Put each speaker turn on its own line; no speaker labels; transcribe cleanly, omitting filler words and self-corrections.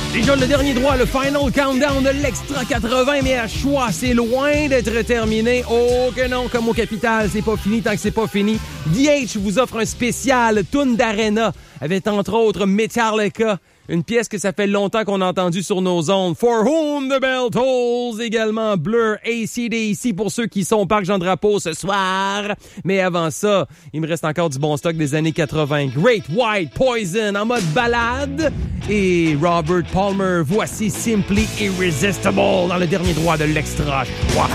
Déjà le dernier droit, le final countdown de l'Extra 80, mais à choix, c'est loin d'être terminé. Oh que non, comme au Capital, c'est pas fini tant que c'est pas fini. DH vous offre un spécial Tune d'Arena avec entre autres Metallica, une pièce que ça fait longtemps qu'on a entendue sur nos ondes. For Whom the Bell Tolls, également Blur, AC/DC pour ceux qui sont au Parc Jean-Drapeau ce soir. Mais avant ça, il me reste encore du bon stock des années 80. Great White Poison en mode balade et Robert Palmer. Voici Simply Irresistible dans le dernier droit de l'Extra choix.